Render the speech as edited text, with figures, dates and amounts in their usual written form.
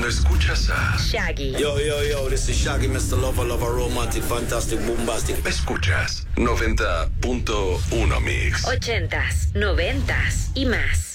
Cuando escuchas a Shaggy. Yo, this is Shaggy, Mr. Lover, romantic, fantastic, bombastic. Escuchas 90.1 Mix. 80s, 90s y más.